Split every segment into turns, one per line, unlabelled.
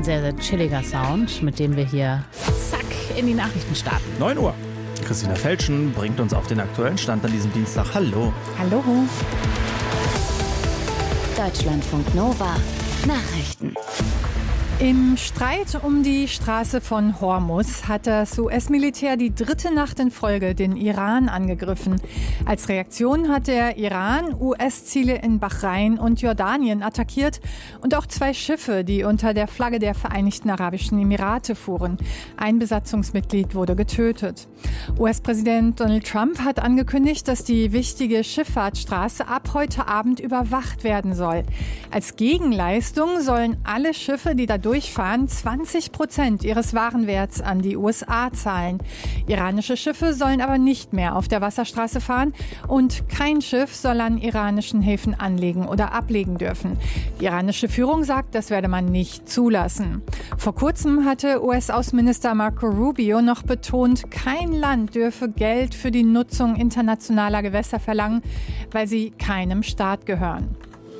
sehr, sehr chilliger Sound, mit dem wir hier zack in die Nachrichten starten.
9 Uhr. Christina Felschen bringt uns auf den aktuellen Stand an diesem Dienstag. Hallo.
Hallo.
Deutschlandfunk Nova. Nachrichten.
Im Streit um die Straße von Hormuz hat das US-Militär die 3. Nacht in Folge den Iran angegriffen. Als Reaktion hat der Iran US-Ziele in Bahrain und Jordanien attackiert und auch 2 Schiffe, die unter der Flagge der Vereinigten Arabischen Emirate fuhren. Ein Besatzungsmitglied wurde getötet. US-Präsident Donald Trump hat angekündigt, dass die wichtige Schifffahrtsstraße ab heute Abend überwacht werden soll. Als Gegenleistung sollen alle Schiffe, die da durchfahren, 20% ihres Warenwerts an die USA zahlen. Iranische Schiffe sollen aber nicht mehr auf der Wasserstraße fahren und kein Schiff soll an iranischen Häfen anlegen oder ablegen dürfen. Die iranische Führung sagt, das werde man nicht zulassen. Vor kurzem hatte US-Außenminister Marco Rubio noch betont, kein Land dürfe Geld für die Nutzung internationaler Gewässer verlangen, weil sie keinem Staat gehören.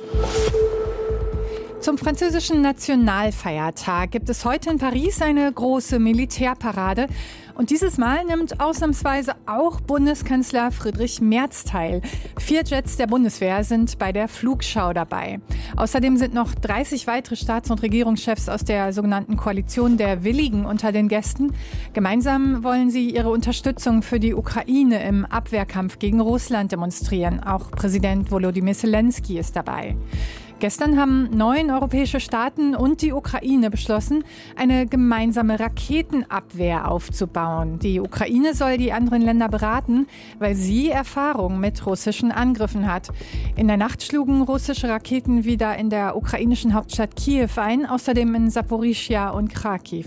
Zum französischen Nationalfeiertag gibt es heute in Paris eine große Militärparade. Und dieses Mal nimmt ausnahmsweise auch Bundeskanzler Friedrich Merz teil. 4 Jets der Bundeswehr sind bei der Flugschau dabei. Außerdem sind noch 30 weitere Staats- und Regierungschefs aus der sogenannten Koalition der Willigen unter den Gästen. Gemeinsam wollen sie ihre Unterstützung für die Ukraine im Abwehrkampf gegen Russland demonstrieren. Auch Präsident Volodymyr Zelensky ist dabei. Gestern haben 9 europäische Staaten und die Ukraine beschlossen, eine gemeinsame Raketenabwehr aufzubauen. Die Ukraine soll die anderen Länder beraten, weil sie Erfahrung mit russischen Angriffen hat. In der Nacht schlugen russische Raketen wieder in der ukrainischen Hauptstadt Kiew ein, außerdem in Saporischschja und Kharkiv.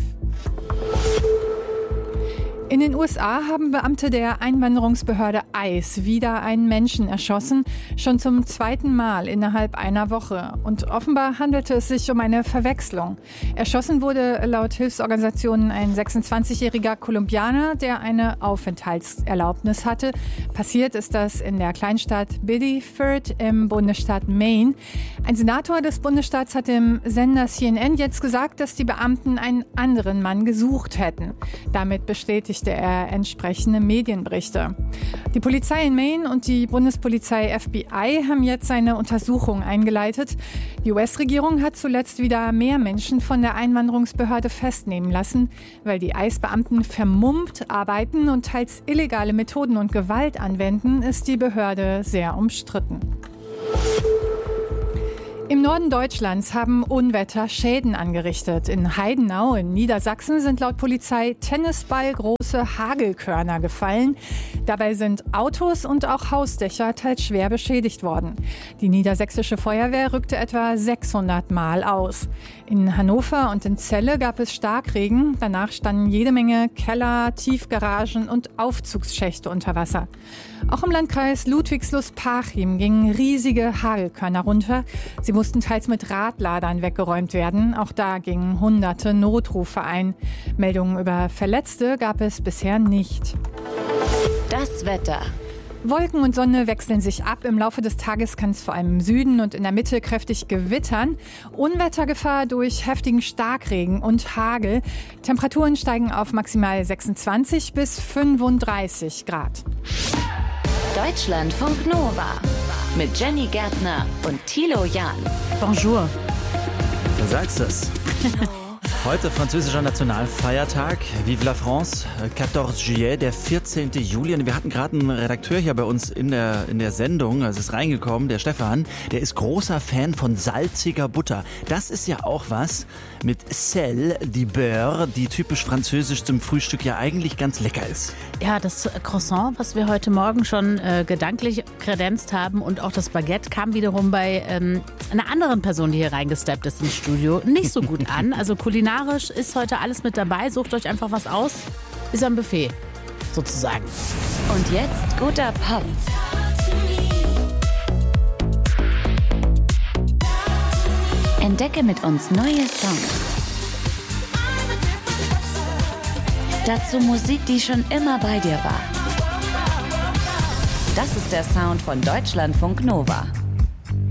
In den USA haben Beamte der Einwanderungsbehörde ICE wieder einen Menschen erschossen, schon zum 2. Mal innerhalb einer Woche. Und offenbar handelte es sich um eine Verwechslung. Erschossen wurde laut Hilfsorganisationen ein 26-jähriger Kolumbianer, der eine Aufenthaltserlaubnis hatte. Passiert ist das in der Kleinstadt Biddeford im Bundesstaat Maine. Ein Senator des Bundesstaats hat dem Sender CNN jetzt gesagt, dass die Beamten einen anderen Mann gesucht hätten. Damit bestätigte er entsprechende Medienberichte. Die Polizei in Maine und die Bundespolizei FBI haben jetzt eine Untersuchung eingeleitet. Die US-Regierung hat zuletzt wieder mehr Menschen von der Einwanderungsbehörde festnehmen lassen. Weil die ICE-Beamten vermummt arbeiten und teils illegale Methoden und Gewalt anwenden, ist die Behörde sehr umstritten. Im Norden Deutschlands haben Unwetter Schäden angerichtet. In Heidenau in Niedersachsen sind laut Polizei tennisballgroße Hagelkörner gefallen. Dabei sind Autos und auch Hausdächer teils schwer beschädigt worden. Die niedersächsische Feuerwehr rückte etwa 600 Mal aus. In Hannover und in Celle gab es Starkregen. Danach standen jede Menge Keller, Tiefgaragen und Aufzugsschächte unter Wasser. Auch im Landkreis Ludwigslust-Parchim gingen riesige Hagelkörner runter. Sie mussten teils mit Radladern weggeräumt werden. Auch da gingen hunderte Notrufe ein. Meldungen über Verletzte gab es bisher nicht.
Das Wetter.
Wolken und Sonne wechseln sich ab. Im Laufe des Tages kann es vor allem im Süden und in der Mitte kräftig gewittern. Unwettergefahr durch heftigen Starkregen und Hagel. Temperaturen steigen auf maximal 26 bis 35 Grad.
Deutschlandfunk Nova mit Jenny Gärtner und Thilo Jahn.
Bonjour.
Du sagst es. Heute französischer Nationalfeiertag. Vive la France. 14 Juillet, der 14. Juli. Und wir hatten gerade einen Redakteur hier bei uns in der Sendung. Also ist reingekommen, der Stefan. Der ist großer Fan von salziger Butter. Das ist ja auch was mit Sel, die Beurre, die typisch französisch zum Frühstück ja eigentlich ganz lecker ist.
Ja, das Croissant, was wir heute Morgen schon gedanklich kredenzt haben, und auch das Baguette kam wiederum bei einer anderen Person, die hier reingesteppt ist ins Studio, nicht so gut an. Also kulinarisch ist heute alles mit dabei. Sucht euch einfach was aus. Ist am Buffet, sozusagen.
Und jetzt guter Pop. Entdecke mit uns neue Songs. Dazu Musik, die schon immer bei dir war. Das ist der Sound von Deutschlandfunk Nova.